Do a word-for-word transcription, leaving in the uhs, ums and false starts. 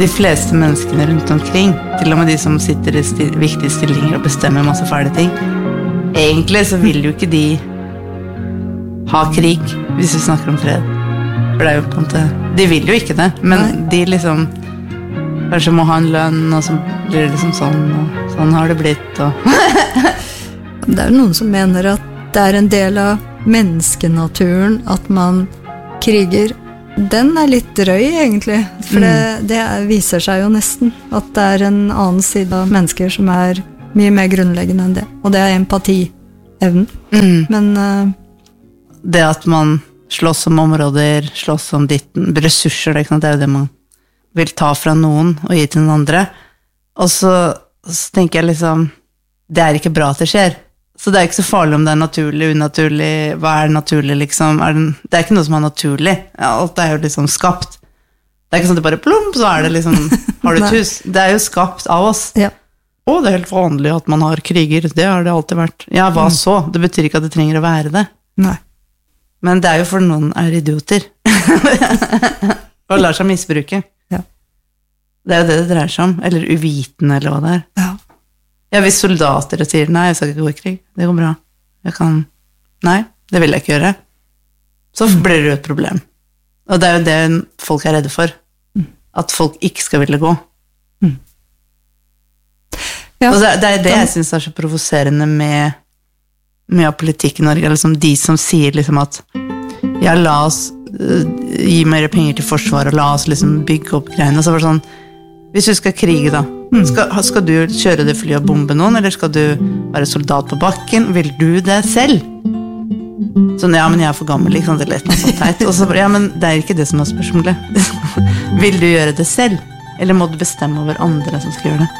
de fleste menneskene rundt omkring, til og med de som sitter i sti- viktige stillinger og bestemmer masse fæle ting, egentlig så vil jo ikke de ha krig hvis vi snakker om fred. For det er jo på en måte, de vil jo ikke det, men Nei. de liksom kanskje må ha en lønn, og så blir det liksom sånn, og sånn har det blitt. Og det er jo noen som mener at det er en del av menneskenaturen at man kriger. Den er litt drøy egentlig, for det, det viser seg jo nesten at det er en annen side av mennesker som er mye mer grunnleggende enn det, og det er empatievnen. Mm. Men uh, det at man slåss om områder, slåss om ditten, ressurser, det er jo det man vil ta fra noen og gi til den andre. Og så, så tenker jeg liksom, det er ikke bra at det skjer. Så det er ikke så farlig om det er naturlig, unaturlig, hva er naturlig liksom? Er det, det er ikke noe som er naturlig. Alt er jo liksom skapt. Det er ikke sånn at det bare plump, så er det liksom, har du et hus. Det er jo skapt av oss. Ja. Og det er helt vanlig at man har kriger, det har det alltid vært. Ja, hva mm. så? Det betyr ikke at det trenger å være det. Nei. Men det er jo for noen er idioter. Og lar seg misbruke. Ja. Det er jo det det dreier seg om. Eller uvitende, eller hva det er. Ja. Ja, hvis soldater sier, nei, jeg skal ikke gå i krig. Det går bra. Jeg kan, nei, det vil jeg ikke gjøre. Så blir det jo et problem. Og det er jo det folk er redde for. Mm. At folk ikke skal ville gå. Mm. Ja. Og det, det er det jeg synes er så provoserende med mye av politikk i Norge, liksom de som sier liksom at ja, la oss uh, gi mer penger til forsvar, og la oss liksom bygge opp greiene. Så var det sånn, hvis du skal krige da, mm. skal, skal du kjøre det fly og bombe noen, eller skal du være soldat på bakken? Vil du det selv? Sånn, ja, men jeg er for gammel, ikke sant, det er lett noe sånt teit. Og så, ja, men det er ikke det som er spørsmålet. Vil du gjøre det selv? Eller må du bestemme over andre som skal gjøre det?